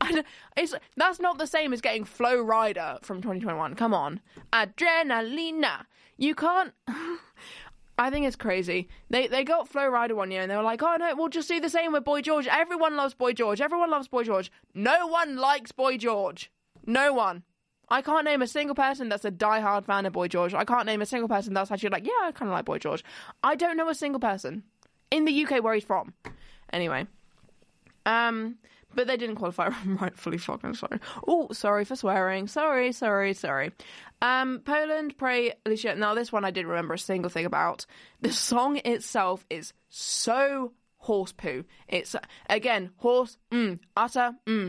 That's not the same as getting Flow Rider from 2021. Come on. Adrenalina. You can't... I think it's crazy. They got Flow Rider one year and they were like, oh no, we'll just do the same with Boy George. Everyone loves Boy George. Everyone loves Boy George. No one likes Boy George. No one. I can't name a single person that's a diehard fan of Boy George. I can't name a single person that's actually like, yeah, I kind of like Boy George. I don't know a single person in the UK where he's from. Anyway. But they didn't qualify. I'm rightfully fucking sorry. Oh, sorry for swearing. Sorry. Poland, Pray, Alicia. Now, this one I didn't remember a single thing about. The song itself is so horse poo. It's, again, horse, utter,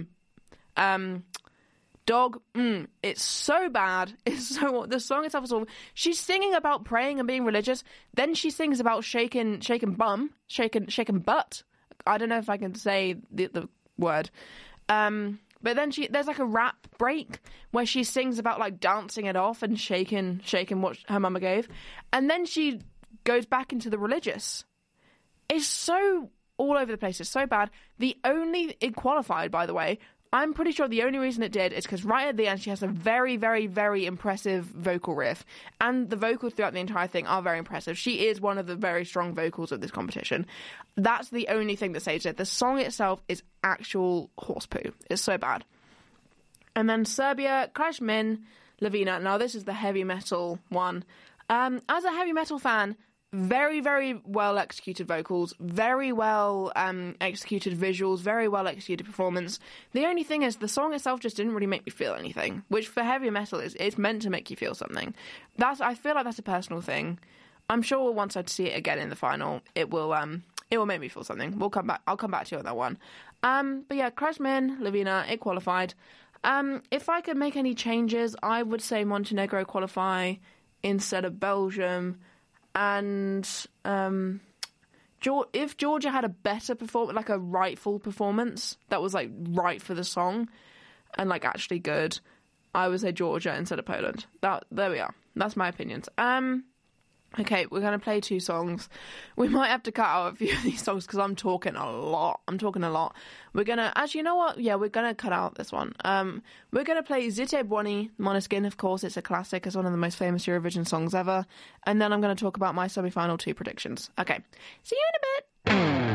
dog, It's so bad. The song itself is all... She's singing about praying and being religious. Then she sings about shaking butt. I don't know if I can say the word. But then there's like a rap break where she sings about like dancing it off and shaking what her mama gave. And then she goes back into the religious. It's so all over the place. It's so bad. It qualified, by the way. I'm pretty sure the only reason it did is because right at the end she has a very, very, very impressive vocal riff. And the vocals throughout the entire thing are very impressive. She is one of the very strong vocals of this competition. That's the only thing that saves it. The song itself is actual horse poo. It's so bad. And then Serbia, Crash Min, Lavina. Now this is the heavy metal one. As a heavy metal fan, very, very well executed vocals, very well executed visuals, very well executed performance. The only thing is the song itself just didn't really make me feel anything, which for heavy metal it's meant to make you feel something. I feel like that's a personal thing. I'm sure once I see it again in the final, it will make me feel something. I'll come back to you on that one. But yeah, Krasmin, Lavina, it qualified. If I could make any changes, I would say Montenegro qualify instead of Belgium. And if Georgia had a better performance, like a rightful performance that was like right for the song and like actually good, I would say Georgia instead of Poland. There we are. That's my opinions. Okay, we're going to play 2 songs. We might have to cut out a few of these songs because I'm talking a lot. We're going to... Actually, you know what? Yeah, we're going to cut out this one. We're going to play Zite Bwoni, Måneskin. Of course, it's a classic. It's one of the most famous Eurovision songs ever. And then I'm going to talk about my semi-final 2 predictions. Okay, see you in a bit.